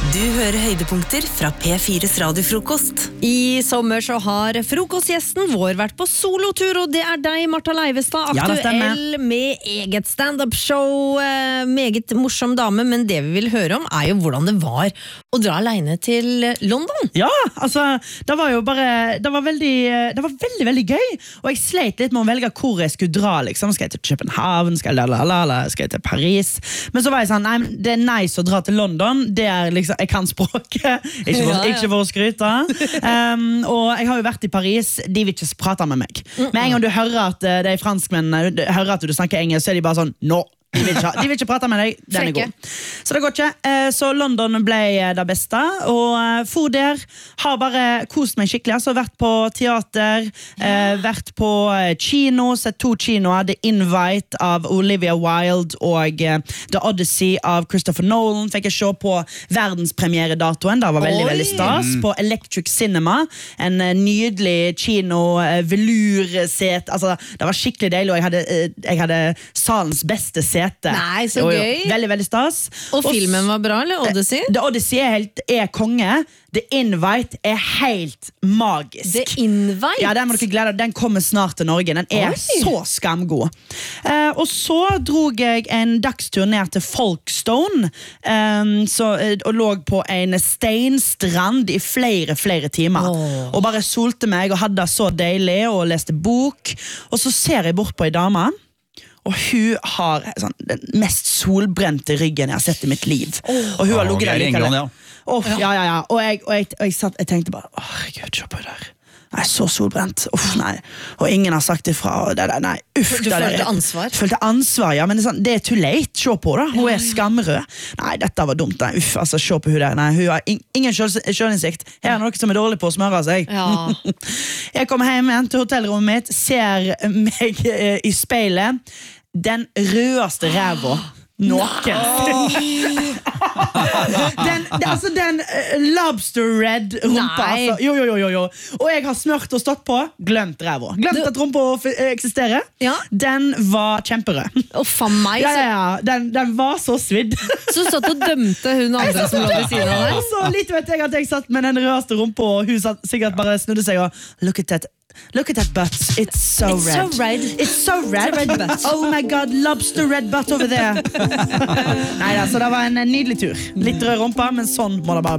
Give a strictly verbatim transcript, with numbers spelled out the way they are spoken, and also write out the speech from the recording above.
Du hører høydepunkter fra P fires radiofrokost. I sommer så har frokostgjesten vår vært på solotur, og det er deg, Martha Leivestad, Ja, det stemmer. aktuell med eget stand-up-show, eh, meget morsom dame, men det vi vil høre om er jo hvordan det var å dra alene til London. Ja, altså, det var jo bare Det var veldig, det var veldig, veldig gøy. Og jeg sleit litt med å velge hvor jeg skulle dra, liksom. Skal jeg til København? Skal jeg, lalala, skal jeg til Paris? Men så var jeg sånn, nei, det er nice å dra til London. Det er liksom, jeg kan språket. Ikke for, Ja, ja. ikke for å skryte. Um, og jeg har jo vært i Paris. De vil ikke prate med meg. Men en gang du hører at uh, det er franskmenn, du hører at du snakker engelsk, så er de bare sånn, nå. De vil, ikke, de vil ikke prate med deg. Den er Frekke. god. Så det går ikke. Eh, Så London ble eh, det beste. Og eh, for der har bare kost meg skikkelig. Altså vært på teater, eh, vært på eh, kino, sett to kinoer. The Invite av Olivia Wilde og eh, The Odyssey av Christopher Nolan. Fikk jeg se på verdenspremieredatoen. Det var veldig, Oi. veldig stas. På Electric Cinema. En eh, nydelig kino, eh, velurset. Altså, det var skikkelig deilig, og jeg hadde, eh, jeg hadde salens beste sete. Nei, så Jo, jo. gøy. Veldig, veldig stas. Og filmen var bra, eller Odyssey? The Odyssey er, helt, er konge. The Invite er helt magisk. The Invite? Ja, den må dere glede dere. Den kommer snart til Norge. Den er Oi. så skamgod. Eh, og så drog jeg en dagstur ned til Folkestone eh, så, eh, og lå på en steinstrand i flere, flere timer. Åh. Og bare solte meg og hadde det så deilig og leste bok. Og så ser jeg bort på en dame, og hun har sånn, den mest solbrente ryggen jeg har sett i mitt liv. Og hun har Ja, ligget der Geir like England, lenge. ja. Åh, ja, ja, ja. Og jeg, og jeg, og jeg, satt, jeg tenkte bare, åh, Gud, se på det der. Nei, så solbrent. Uff, nei. Og ingen har sagt ifra. og Det, det, nei, uff. Du det der- følte ansvar? Følte ansvar, ja. Men det er, sånn, det er too late. Se på da. Hun er skamrød. Nei, dette var dumt. Nei, uff, altså, se på hun der. Nei, hun har in- ingen selv- selvinnsikt. Her er noe som er dårlig på å smøre seg. Ja. Jeg kommer hjem igjen til hotellrommet mitt, ser meg eh, i speilet. Den rødeste ræva noen. den, det, altså den uh, lobster red rumpa. Nei. Altså. Jo, jo, jo, jo, jo. Og jeg har smørt og stått på. Glemt ræva. Glemt Du- at rumpa f- eksisterer. Ja. Den var kjemperød. Å, faen meg. Ja, Så, ja, ja. Den, den var så svidd. så satt og dømte hun andre som lå ved siden av Og deg. så litt vet jeg at jeg satt med den rødeste rumpa, og hun satt, sikkert bare snudde seg og look at that. Look at that butt. It's so It's so red. red. It's so red. It's a red butt. Oh my god, lobster red butt over there. Nei, altså, det var en, en nydelig tur. Litt rød rumpa, men sånn må det bare